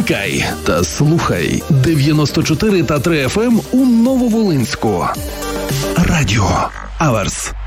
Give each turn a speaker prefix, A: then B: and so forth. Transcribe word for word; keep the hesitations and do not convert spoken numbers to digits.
A: Вмикай та слухай дев'яносто чотири та три еф ем у Нововолинську. Радіо Аверс.